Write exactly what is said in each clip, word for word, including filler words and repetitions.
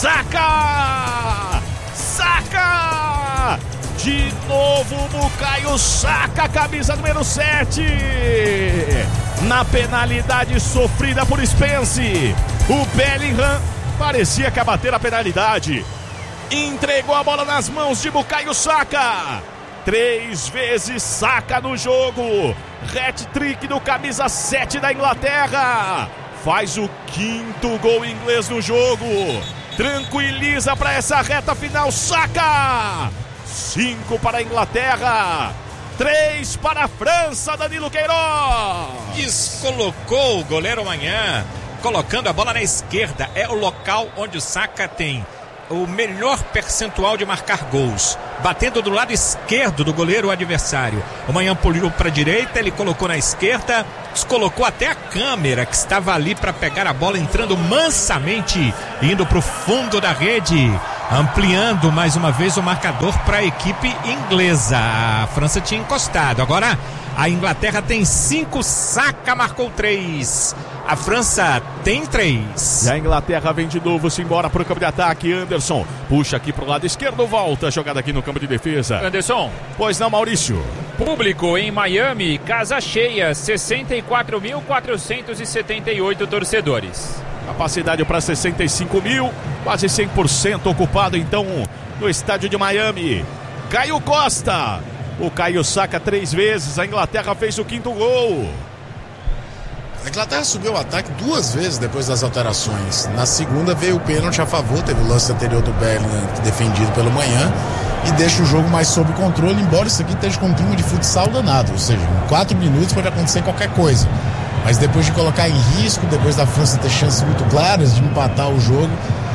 Saka! Saka! De novo o Bukayo Saka, camisa número sete. Na penalidade sofrida por Spence, o Bellingham parecia que ia bater a penalidade. Entregou a bola nas mãos de Bukayo Saka. Três vezes Saka no jogo. Hat-trick do camisa sete da Inglaterra. Faz o quinto gol inglês no jogo. Tranquiliza para essa reta final. Saka. Cinco para a Inglaterra. Três para a França. Danilo Queiroz. Descolocou o goleiro amanhã, colocando a bola na esquerda. É o local onde o Saka tem o melhor percentual de marcar gols, batendo do lado esquerdo do goleiro adversário. O Manhã puliu para a direita, ele colocou na esquerda, descolocou até a câmera que estava ali para pegar a bola, entrando mansamente, indo para o fundo da rede, ampliando mais uma vez o marcador para a equipe inglesa. A França tinha encostado, agora a Inglaterra tem cinco, Saka marcou três. A França tem três. E a Inglaterra vem de novo, se embora para o campo de ataque. Anderson puxa aqui para o lado esquerdo, volta, jogada aqui no campo de defesa. Anderson. Pois não, Maurício. Público em Miami, casa cheia, sessenta e quatro mil quatrocentos e setenta e oito torcedores. Capacidade para sessenta e cinco mil, quase cem por cento ocupado então no estádio de Miami. Caio Costa. O Caio Saka três vezes, a Inglaterra fez o quinto gol. A Inglaterra subiu o ataque duas vezes depois das alterações. Na segunda veio o pênalti a favor, teve o lance anterior do Bellingham defendido pelo Manhã e deixa o jogo mais sob controle, embora isso aqui esteja com um clima de futsal danado, ou seja, em quatro minutos pode acontecer qualquer coisa. Mas depois de colocar em risco, depois da França ter chances muito claras de empatar o jogo,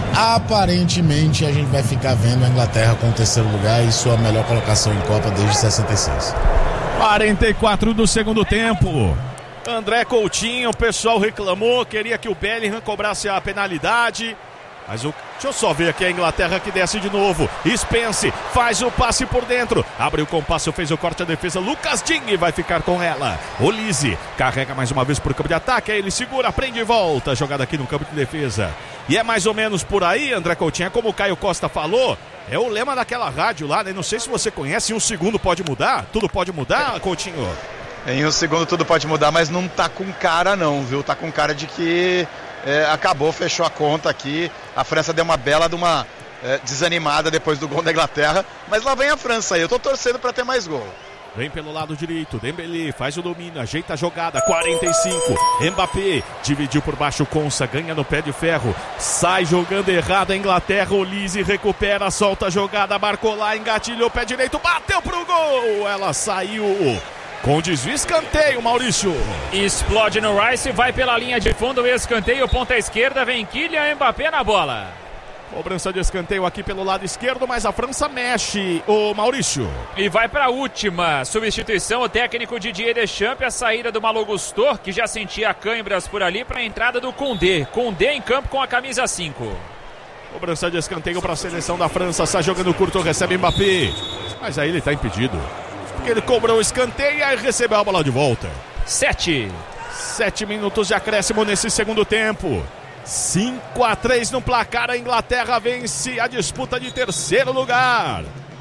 aparentemente a gente vai ficar vendo a Inglaterra com o terceiro lugar e sua melhor colocação em Copa desde sessenta e seis. quarenta e quatro do segundo tempo. André Coutinho, o pessoal reclamou, queria que o Bellingham cobrasse a penalidade. Mas o... deixa eu só ver aqui a Inglaterra que desce de novo. Spence faz o passe por dentro. Abre o compasso, fez o corte à defesa. Lucas Digne vai ficar com ela. Olise carrega mais uma vez para o campo de ataque. Aí ele segura, prende e volta. Jogada aqui no campo de defesa. E é mais ou menos por aí, André Coutinho. É como o Caio Costa falou. É o lema daquela rádio lá, né? Não sei se você conhece. Em um segundo pode mudar? Tudo pode mudar, Coutinho? Em um segundo tudo pode mudar, mas não tá com cara não, viu? Tá com cara de que é, acabou, fechou a conta aqui. A França deu uma bela de uma é, desanimada depois do gol da Inglaterra, mas lá vem a França aí, eu tô torcendo pra ter mais gol. Vem pelo lado direito, Dembélé faz o domínio, ajeita a jogada, quarenta e cinco, Mbappé dividiu por baixo, Konsa ganha no pé de ferro, sai jogando errado a Inglaterra, Olise recupera, solta a jogada, marcou lá, engatilhou o pé direito, bateu pro gol, ela saiu com desvio, escanteio, Maurício. Explode no Rice, vai pela linha de fundo, escanteio, ponta esquerda, vem Kylian Mbappé na bola. Cobrança de escanteio aqui pelo lado esquerdo, mas a França mexe, o Maurício. E vai para a última substituição, o técnico Didier Deschamps, a saída do Malo Gusto, que já sentia cãibras por ali, para a entrada do Koundé. Koundé em campo com a camisa cinco. Cobrança de escanteio para a seleção da França, sai jogando curto, recebe Mbappé. Mas aí ele está impedido. Porque ele cobrou o escanteio e aí recebeu a bola de volta. Sete. Sete minutos de acréscimo nesse segundo tempo. cinco a três no placar, a Inglaterra vence a disputa de terceiro lugar.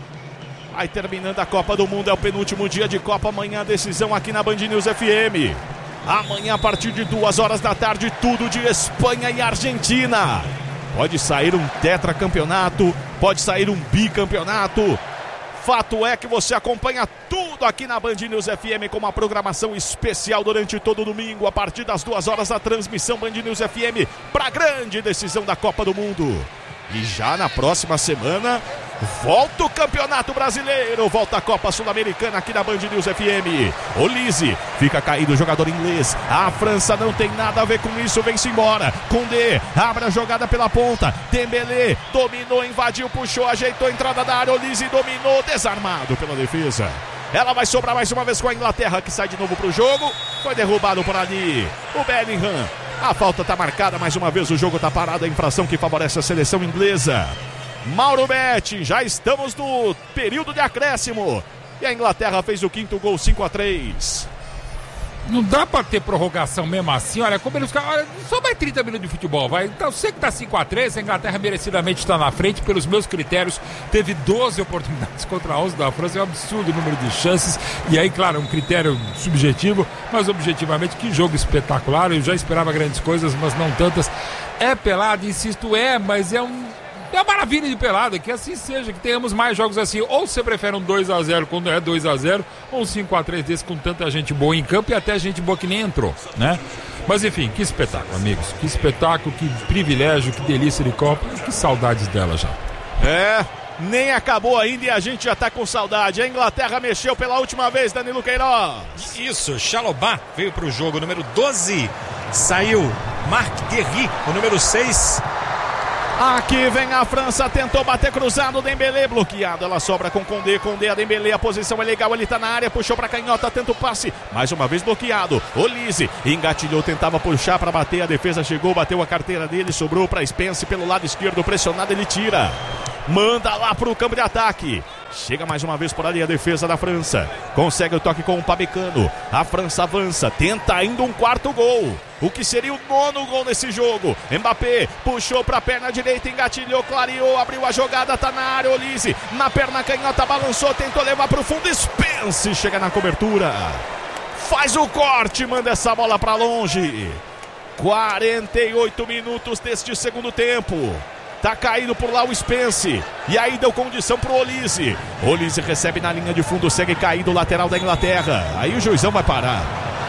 Vai terminando a Copa do Mundo, é o penúltimo dia de Copa, amanhã a decisão aqui na Band News F M. Amanhã a partir de duas horas da tarde, tudo de Espanha e Argentina. Pode sair um tetracampeonato, pode sair um bicampeonato. Fato é que você acompanha tudo aqui na Band News F M com uma programação especial durante todo o domingo, a partir das duas horas da transmissão Band News F M para a grande decisão da Copa do Mundo. E já na próxima semana, volta o Campeonato Brasileiro, volta a Copa Sul-Americana aqui na Band News F M. Olise fica caído o jogador inglês. A França não tem nada a ver com isso, vem-se embora. Koundé abre a jogada pela ponta. Dembélé dominou, invadiu, puxou, ajeitou a entrada da área. Olise dominou, desarmado pela defesa. Ela vai sobrar mais uma vez com a Inglaterra, que sai de novo para o jogo. Foi derrubado por ali o Bellingham. A falta está marcada mais uma vez, o jogo está parado, a infração que favorece a seleção inglesa. Mauro Betti, já estamos no período de acréscimo. E a Inglaterra fez o quinto gol, cinco a três. Não dá pra ter prorrogação mesmo assim. Olha, como eles ficam. Olha, só mais trinta minutos de futebol, vai. Então, sei que tá cinco a três, a Inglaterra merecidamente está na frente, pelos meus critérios. Teve doze oportunidades contra onze da França, é um absurdo o número de chances. E aí, claro, um critério subjetivo, mas objetivamente, que jogo espetacular. Eu já esperava grandes coisas, mas não tantas. É pelado, insisto, é, mas é um. É uma maravilha de pelada, que assim seja, que tenhamos mais jogos assim. Ou você prefere um dois a zero quando é dois a zero, ou um cinco a três desse com tanta gente boa em campo e até gente boa que nem entrou, né? Mas enfim, que espetáculo, amigos. Que espetáculo, que privilégio, que delícia de Copa. Que saudades dela já. É, nem acabou ainda e a gente já tá com saudade. A Inglaterra mexeu pela última vez, Danilo Queiroz. Isso, Chalobah veio pro jogo, número doze. Saiu Marc Guéry, o número seis. Aqui vem a França, tentou bater cruzado, Dembélé bloqueado, ela sobra com Condé, Condé a Dembélé, a posição é legal, ele tá na área, puxou pra canhota, tenta o passe, mais uma vez bloqueado, Olise engatilhou, tentava puxar pra bater, a defesa chegou, bateu a carteira dele, sobrou pra Spence pelo lado esquerdo, pressionado, ele tira, manda lá pro campo de ataque. Chega mais uma vez por ali a defesa da França. Consegue o toque com o Pamecano. A França avança. Tenta ainda um quarto gol. O que seria o nono gol nesse jogo. Mbappé puxou para a perna direita, engatilhou, clareou, abriu a jogada, tá na área. Olise na perna canhota, balançou, tentou levar para o fundo. Spence chega na cobertura. Faz o corte, manda essa bola para longe. quarenta e oito minutos deste segundo tempo. Tá caído por lá o Spence. E aí deu condição pro Olise. Olise recebe na linha de fundo, segue caído o lateral da Inglaterra. Aí o juizão vai parar.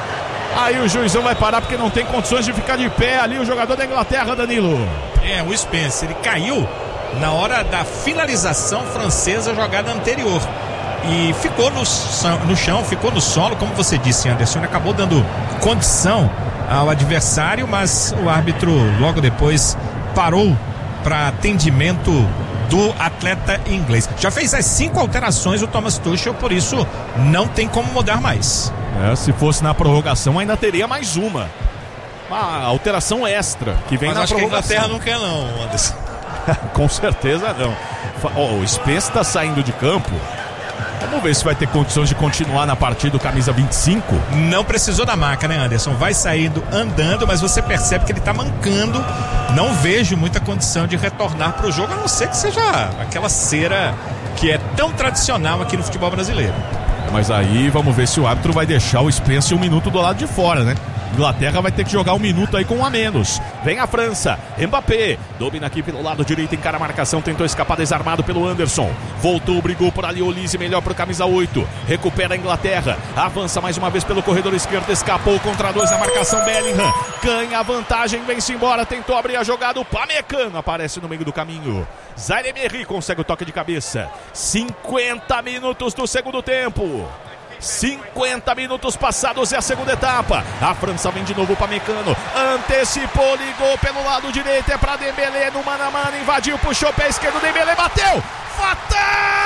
Aí o juizão vai parar porque não tem condições de ficar de pé ali o jogador da Inglaterra, Danilo. É, o Spence, ele caiu na hora da finalização francesa, jogada anterior. E ficou no, no chão, ficou no solo, como você disse, Anderson. Ele acabou dando condição ao adversário, mas o árbitro logo depois parou para atendimento do atleta inglês. Já fez as cinco alterações o Thomas Tuchel, por isso não tem como mudar mais. É, se fosse na prorrogação ainda teria mais uma. Uma alteração extra que vem Mas na acho prorrogação. que a Inglaterra não quer não, Anderson. Com certeza não. Oh, o Spence está saindo de campo. Vamos ver se vai ter condições de continuar na partida do camisa vinte e cinco. Não precisou da maca, né, Anderson? Vai saindo andando, mas você percebe que ele tá mancando. Não vejo muita condição de retornar pro jogo, a não ser que seja aquela cera que é tão tradicional aqui no futebol brasileiro. Mas aí vamos ver se o árbitro vai deixar o Spence um minuto do lado de fora, né? Inglaterra vai ter que jogar um minuto aí com um a menos. Vem a França, Mbappé domina aqui pelo lado direito, encara a marcação, tentou escapar desarmado pelo Anderson, voltou, brigou por ali, Olise melhor pro camisa oito, recupera a Inglaterra, avança mais uma vez pelo corredor esquerdo, escapou contra dois na marcação, Bellingham ganha a vantagem, vem-se embora, tentou abrir a jogada, o Pamecano aparece no meio do caminho, Zaire Emery consegue o toque de cabeça. Cinquenta minutos do segundo tempo, cinquenta minutos passados, é a segunda etapa. A França vem de novo para Pamecano, antecipou, ligou pelo lado direito, é para Dembélé no mano a mano, invadiu, puxou o pé esquerdo, Dembélé bateu, fatal!